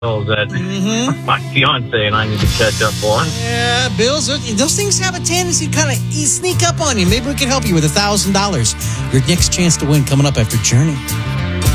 that my fiance and I need to catch up on. Yeah, bills, those things have a tendency to kind of sneak up on you. Maybe we can help you with $1,000. Your next chance to win coming up after Journey.